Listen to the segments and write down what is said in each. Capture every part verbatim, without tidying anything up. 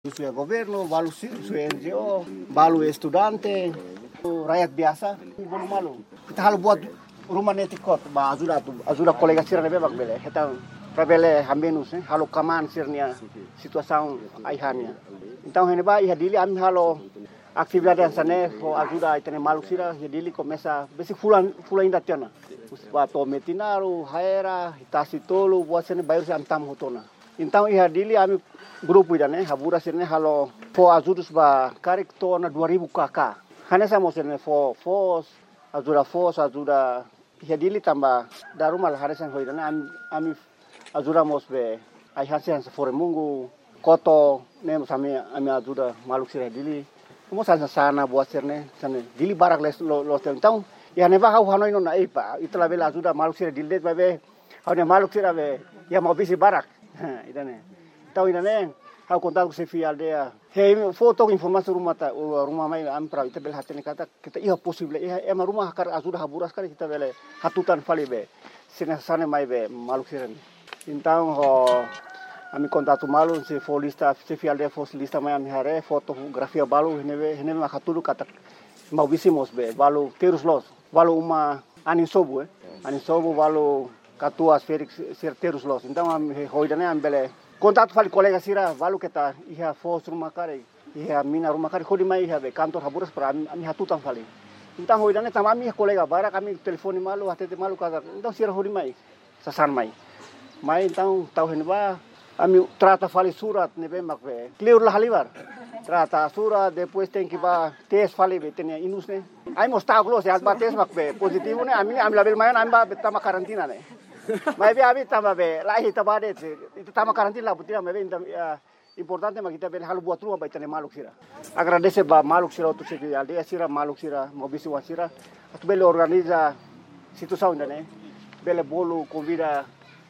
Itu ya governo, balu su N G O, balu estudante, rakyat biasa, belum malu. Kita harus buat rumah netikot, bah ajuda tu, ajuda kolega sirane bebak bele. Kita pravele hambenus, eh, halo kaman sirnia situação aihania. Então hene ba ia dili am halo atividade sane, ho ajuda itene malu sira, ia dili começa, besi fulan fulan ainda tiana. Ba to metinaru, haera, itasi tolo, buat sene bayar se antam hotona. Então ia dili ami grupo ida né, habura sirne halo fo ajudos ba karek tona dua ribu kakak. Hane samo sirne fo fos ajuda fos ajuda ia dili tamba darumal haresan hoida né, ami ami ajuda mos be ai hasen se fore mungu koto né sami ami ajuda maluk sira dili. Mo sana sana buat sirne sane dili barak les lo lo então ia neva hau hanoi no na ipa itla bela ajuda maluk sira dili be be hau ne maluk sira be ia mau bisi barak. Ida né. Então ainda né, hau contato com se aldeia. Hei foto informasi rumah ta rumah mai am pra ita bel hatene kata kita iya possible iya ema rumah kar ajuda haburas kar kita bele hatutan fali be. Sina sane mai be maluk siren. Então ho ami contato malu se fo lista se aldeia fo lista mai am hare fotografia balu hene hene ma hatulu kata mau bisimos be balu terus los balu uma anin sobu eh anin sobu balu katuas Felix certeiros los. Então am hoida né am bele contato fali colega sira valu kita iha fos rumah kare iha mina rumah kare khodi mai iha be kantor haburas para ami hatutan fali. Então hoida né tama ami colega bara kami telefone malu hatete malu kada. Então sira hodi mai sasan mai. Mai então tau henba ami trata fali surat nebe makbe. Clear lah halibar. Trata surat depois tem que ba tes fali be tenia inus né. Ai mostrar close as ba tes makbe positivo né ami ami label mai ami ba tama karantina né. Mas be abi tama be lá ita bade itu tama karantina lah butia me be importante mas kita be halu buat rumah baitane maluk sira. Agradece ba maluk sira tu segi aldeia sira maluk sira mobisi wasira. Atu bele organiza situação ainda né. Bele bolo convida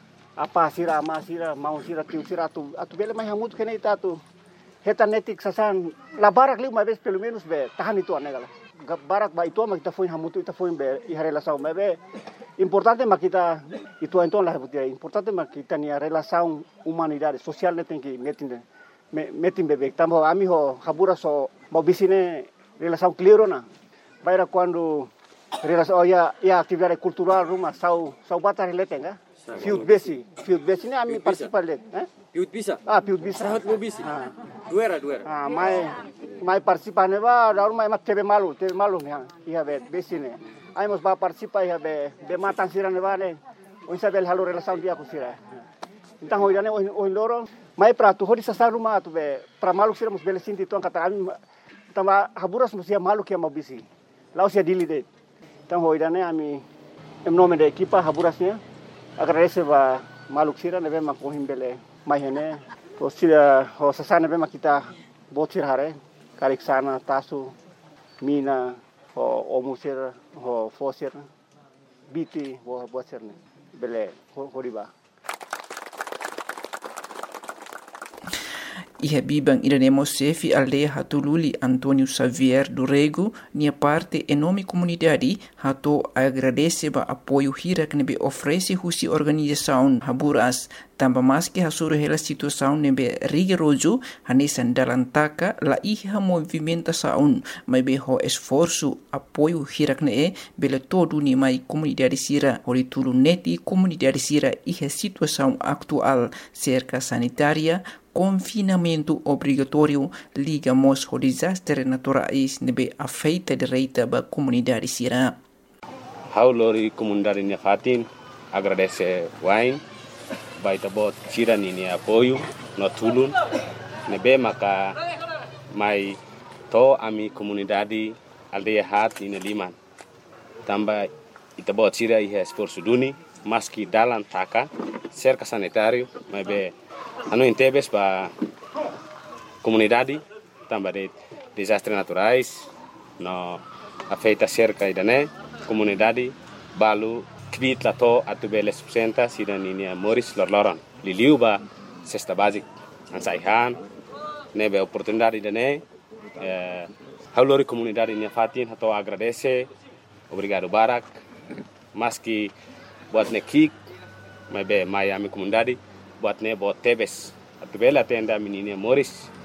apa sira ama sira mau sira tiu sira tu atu bele mai hamut kene ita tu. Heta netik sasan la barak li uma vez pelo menos be tahan itu anegala. Barak ba itu mas kita foi hamutu ita foi be i relação me be importante mas kita itu então lah butia importante mas kita nia relação humanidade social ne tem que metin metin bebek tambo ami ho habura so mau bisine relação clear na baira quando relação oh, ya ya atividade cultural rumah sau sau bata relate nga fiut besi fiut besi ne ami participa let eh Piut bisa? Ah, piut bisa. Sahat mau bisi? Ah. Duera, duera. Ah, mai mai participa ne ba, daru mai mat tebe malu, tebe malu ne. Ia be besi ne. Ai mos ba participa ia be be matan sira ne ba ne. O isabel halu relação dia ku sira. Então hoida ne o loro mai prato hodi sa rumah tu be pra malu sira mos bele sinti tuan kata ami tamba haburas mos ia malu que mau bisi. Lau sia dili de. Então hoida ne ami em nome da equipa haburas ne agradece ba malu sira ne be ma ko himbele mai hene o sira o sasana be makita botir hare karik sana tasu mina o omusir o fosir biti o botir ne bele horiba Iha bibang iranemo sefi aldeia hatululi Antônio Xavier do Rego, nia parte enorme comunidade hato agradece ba apoio hira que nebe oferece husi organização haburas tamba mais que hasuru hela situação nebe rigoroso hanesan dalantaka la iha movimentação mai be ho esforço apoio hira que ne bele todo ni mai comunidade sira ori tulu neti comunidade sira iha situação atual cerca sanitária confinamento obrigatório ligamos ao desastre naturais nebe afeita direita ba comunidade sira. Hau lori comunidade nia fatin agradece wain baita bot sira ni apoio no tulun nebe maka mai to ami comunidade aldeia hat ina liman tamba ita bot sira ia esforço duni maski dalan taka cerca sanitário mai be anu intebes ba comunidade tamba de desastres naturais no afeita cerca idane comunidade balu kvit lato atubele subsenta sida ninia Moris lorloron liliu ba cesta basic ansaihan nebe oportunidade idane eh haulori comunidade nia fatin hato agradece obrigado barak maski buat nekik mai be mai ami comunidade buat ne bot tebes atubela tenda menina Moris